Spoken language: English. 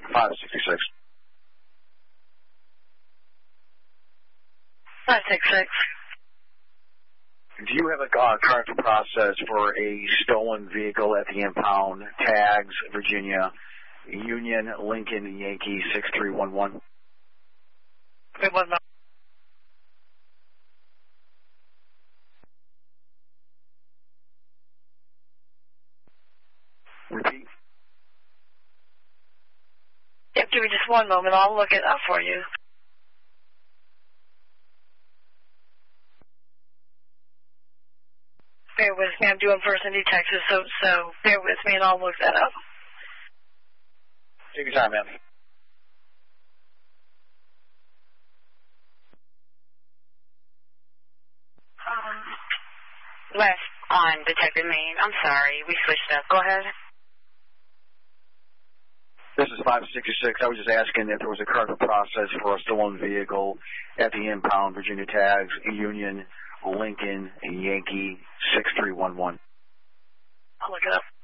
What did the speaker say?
566. 566. Do you have a current process for a stolen vehicle at the impound, tags, Virginia, Union, Lincoln, Yankee, 6311? Wait, 1 moment. Repeat. Yep, give me just 1 moment. I'll look it up for you. Bear with me. I'm doing first in Texas, so bear with me and I'll look that up. Take your time, ma'am. West on Detective Main. I'm sorry, we switched up. Go ahead. This is 566. I was just asking if there was a current process for a stolen vehicle at the impound, Virginia, tags, Union, Lincoln, Yankee, 6311. I'll look it up.